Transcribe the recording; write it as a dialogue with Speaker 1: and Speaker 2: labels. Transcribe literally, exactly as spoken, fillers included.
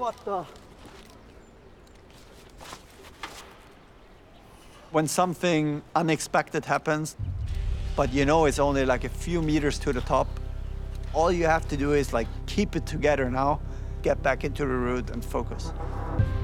Speaker 1: 왔다.
Speaker 2: When something unexpected happens, but you know it's only like a few meters to the top, all you have to do is like keep it together now, get back into the route and focus.